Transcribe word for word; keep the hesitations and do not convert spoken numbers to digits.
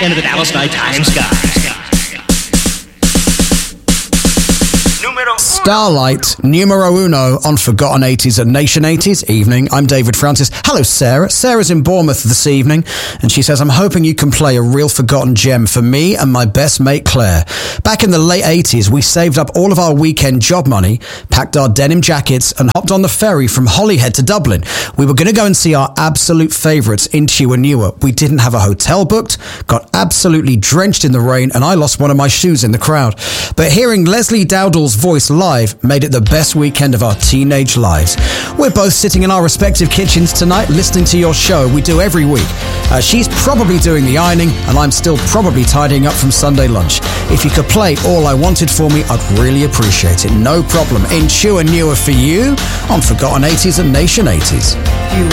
into the Dallas Night Times guide. Starlight, numero uno on Forgotten eighties and Nation eighties. Evening, I'm David Francis. Hello, Sarah. Sarah's in Bournemouth this evening, and she says, I'm hoping you can play a real forgotten gem for me and my best mate, Claire. Back in the late eighties, we saved up all of our weekend job money, packed our denim jackets, and hopped on the ferry from Holyhead to Dublin. We were going to go and see our absolute favourites, Intu and Newer. We didn't have a hotel booked, got absolutely drenched in the rain, and I lost one of my shoes in the crowd. But hearing Leslie Dowdall's voice live made it the best weekend of our teenage lives. We're both sitting in our respective kitchens tonight listening to your show. We do every week. Uh, she's probably doing the ironing and I'm still probably tidying up from Sunday lunch. If you could play All I Wanted for me, I'd really appreciate it. No problem. Intu and Newer for you on Forgotten eighties and Nation eighties. You